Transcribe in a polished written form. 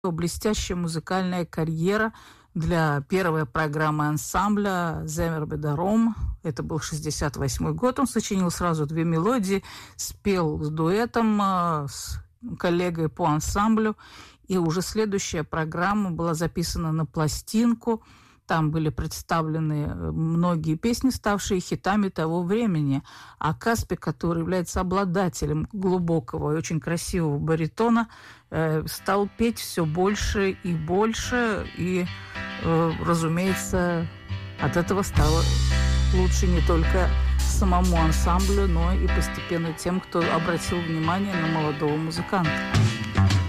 блестящая музыкальная карьера для первой программы ансамбля «Земер Бедаром». Это был 68 год. Он сочинил сразу 2 мелодии, спел с дуэтом с коллегой по ансамблю. И уже следующая программа была записана на пластинку. Там были представлены многие песни, ставшие хитами того времени. А Каспий, который является обладателем глубокого и очень красивого баритона, стал петь все больше и больше. И, разумеется, от этого стало лучше не только самому ансамблю, но и постепенно тем, кто обратил внимание на молодого музыканта.